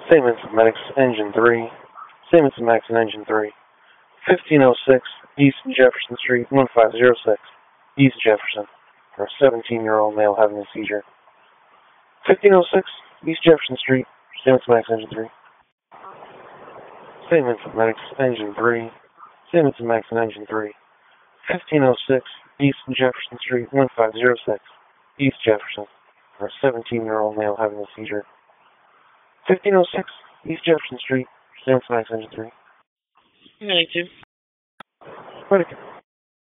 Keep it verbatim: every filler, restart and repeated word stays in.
Statements of Medics, Engine three. Statements of Max and Engine three. fifteen oh six East Jefferson Street, one five zero six, East Jefferson, for a seventeen-year-old male having a seizure. fifteen oh six East Jefferson Street. Statements of Max, Engine three. Statements of Medics, Engine three. Statements of Max and Engine three. fifteen oh six East Jefferson Street, one five zero six, East Jefferson, for a seventeen-year-old male having a seizure. fifteen oh six East Jefferson Street. Statements of Max, Engine three. ninety-two. Predicate.